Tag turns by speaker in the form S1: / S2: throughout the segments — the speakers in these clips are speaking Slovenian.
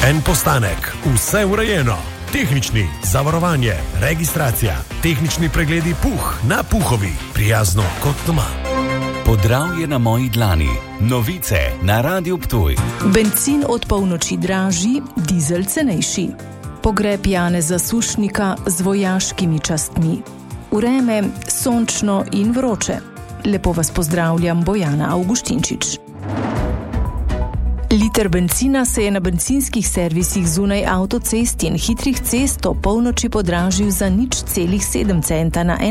S1: En postanek, vse urejeno. Tehnični, zavarovanje, registracija, tehnični pregledi Puh na Puhovi, prijazno kot doma.
S2: Podravje na moji dlani, novice na Radiu Ptuj.
S3: Bencin od polnoči dražji, dizel cenejši. Pogreb Janeza Sušnika z vojaškimi častmi. Vreme sončno in vroče. Lepo vas pozdravljam, Bojana Avguštinčič. Liter bencina se je na bencinskih servisih zunaj avtocest in hitrih cest o polnoči podražil za 0,7 centa na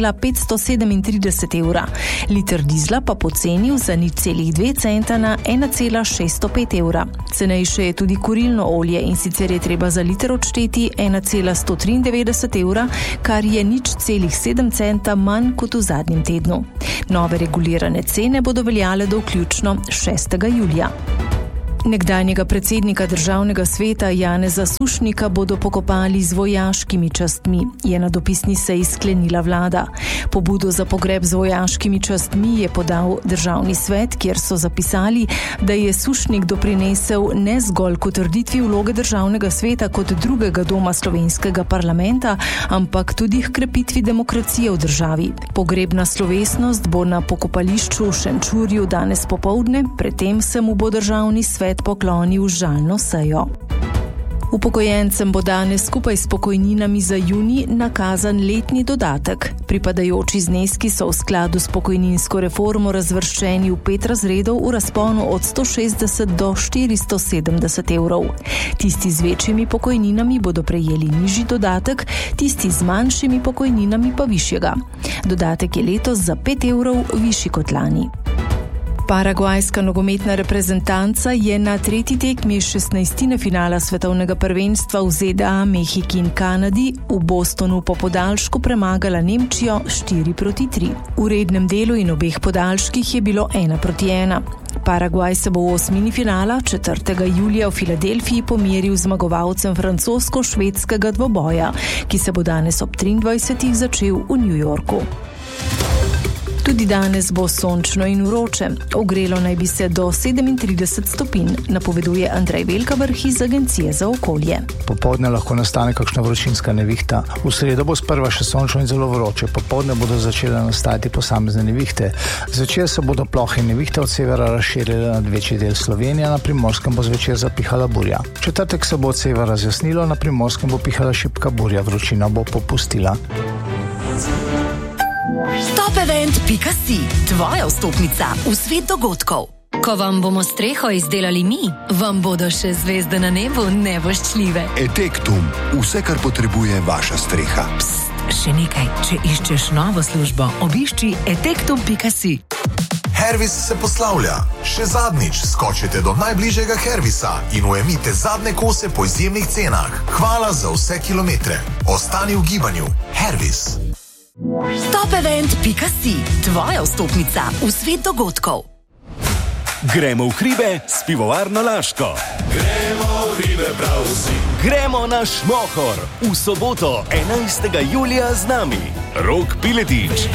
S3: 1,537 evra. Liter dizla pa pocenil za 0,2 centa na 1,605 evra. Cenejše je tudi kurilno olje in sicer je treba za liter odšteti 1,193 evra, kar je 0,7 centa manj kot v zadnjem tednu. Nove regulirane cene bodo veljale do vključno 6. julija. Nekdanjega predsednika državnega sveta Janeza Sušnika bodo pokopali z vojaškimi častmi, je na dopisni seji sklenila vlada. Pobudo za pogreb z vojaškimi častmi je podal državni svet, kjer so zapisali, da je Sušnik doprinesel ne zgolj k utrditvi vloge državnega sveta kot drugega doma slovenskega parlamenta, ampak tudi h krepitvi demokracije v državi. Pogrebna slovesnost bo na pokopališču v Šenčurju danes popoldne, predtem se mu bo državni svet poklonil žalno sejo. Upokojencem bo danes skupaj s pokojninami za junij nakazan letni dodatek. Pripadajoči zneski so v skladu s pokojninsko reformo razvrščeni v 5 razredov v razponu od 160 do 470 evrov. Tisti z večjimi pokojninami bodo prejeli nižji dodatek, tisti z manjšimi pokojninami pa višjega. Dodatek je letos za 5 evrov višji kot lani. Paragvajska nogometna reprezentanca je na tretji tekmi 16. finala svetovnega prvenstva v ZDA, Mehiki in Kanadi v Bostonu po podaljšku premagala Nemčijo 4-3. V rednem delu in obeh podaljških je bilo 1-1. Paragvaj se bo v osmini finala 4. julija v Filadelfiji pomeril z zmagovalcem francosko-švedskega dvoboja, ki se bo danes ob 23. začel v New Yorku. Tudi danes bo sončno in vroče. Ogrelo naj bi se do 37 stopinj, napoveduje Andrej Velkavrh iz Agencije za okolje.
S4: Popoldne lahko nastane kakšna vročinska nevihta. V sredo bo sprva še sončno in zelo vroče. Popoldne bodo začele nastajati posamezne nevihte. Zvečer se bodo plohe nevihte od severa razširile nad večji del Slovenije, na Primorskem bo zvečer zapihala burja. V četrtek se bo od severa razjasnilo, na Primorskem bo pihala šibka burja, vročina bo popustila.
S5: Topevent.si, tvoja vstopnica v svet dogodkov. Ko vam bomo streho izdelali mi, vam bodo še zvezde na nebu nevoščljive.
S6: Etektum, vse, kar potrebuje vaša streha.
S5: Pst, še nekaj, če iščeš novo službo, obišči etektum.si.
S7: Hervis se poslavlja. Še zadnjič skočite do najbližjega Hervisa in ujemite zadnje kose po izjemnih cenah. Hvala za vse kilometre. Ostani v gibanju. Hervis.
S5: Topevent.si, tvoja vstopnica v svet dogodkov.
S2: Gremo v hribe s pivovarno Laško.
S1: Gremo v hribe prav vsi.
S2: Gremo na Šmohor v soboto 11. julija z nami. Rok Piletič.